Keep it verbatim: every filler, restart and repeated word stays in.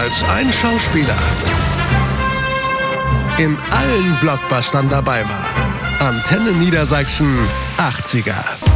als ein Schauspieler in allen Blockbustern dabei war. Antenne Niedersachsen achtziger.